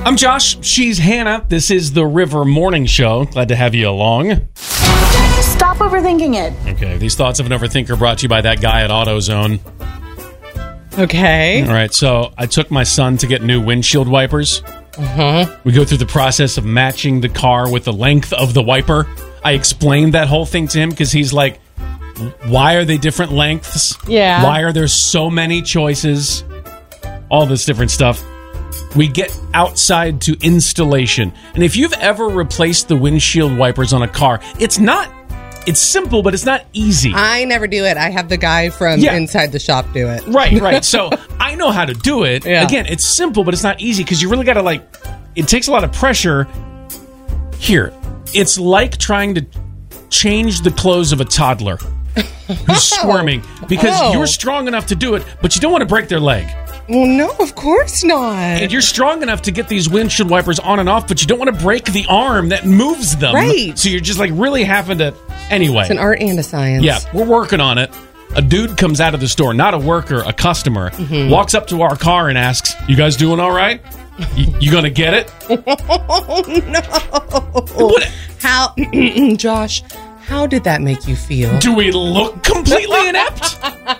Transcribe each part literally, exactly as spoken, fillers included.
I'm Josh. She's Hannah. This is the River Morning Show. Glad to have you along. Stop overthinking it. Okay, these thoughts of an overthinker brought to you by that guy at AutoZone. Okay. All right, so I took my son to get new windshield wipers. Uh-huh. We go through the process of matching the car with the length of the wiper. I explained that whole thing to him because he's like, why are they different lengths? Yeah. Why are there so many choices? All this different stuff. We get outside to installation. And if you've ever replaced the windshield wipers on a car, it's not, it's simple, but it's not easy. I never do it. I have the guy from Yeah. inside the shop do it. Right, right. So I know how to do it. Yeah. Again, it's simple, but it's not easy because you really got to like, it takes a lot of pressure. Here, it's like trying to change the clothes of a toddler who's squirming because Oh. you're strong enough to do it, but you don't want to break their leg. Well, no, of course not. And you're strong enough to get these windshield wipers on and off, but you don't want to break the arm that moves them. Right. So you're just like really having to. Anyway. It's an art and a science. Yeah, we're working on it. A dude comes out of the store, not a worker, a customer, Mm-hmm. walks up to our car and asks, "You guys doing all right? You, you gonna get it?" Oh, no. What- How, Josh, how did that make you feel? Do we look completely inept?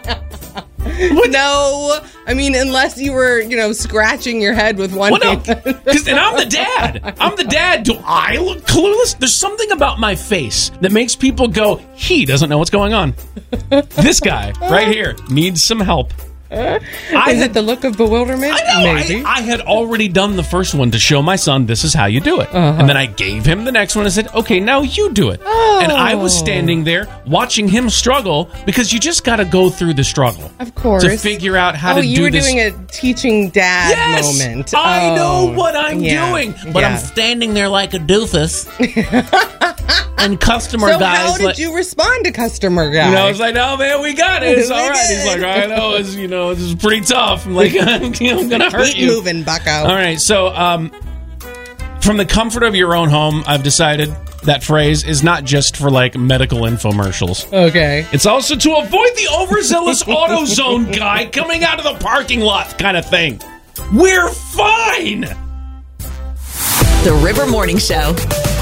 No, I mean, unless you were, you know, scratching your head with one Well, no, hand. because and I'm the dad. I'm the dad. Do I look clueless? There's something about my face that makes people go, "He doesn't know what's going on." This guy right here needs some help. I Is had, it the look of bewilderment? I know. Maybe. I, I had already done the first one to show my son this is how you do it, Uh-huh. and then I gave him the next one and said, "Okay, now you do it." Oh. And I was standing there watching him struggle because you just got to go through the struggle, Of course. to figure out how oh, to you do were this. doing a teaching dad Yes, moment. I Oh, know what I'm yeah, doing, but yeah. I'm standing there like a doofus. And customer So guys how did like, you respond to customer guy? you know, I was like, "Oh man, we got it. It's We all right." did. He's like, "I know, it's you know, this is pretty tough." I'm like, "I'm gonna hurt Keep you." moving, bucko. All right, so um, from the comfort of your own home, I've decided that phrase is not just for like medical infomercials. Okay. It's also to avoid the overzealous AutoZone guy coming out of the parking lot kind of thing. We're fine. The River Morning Show.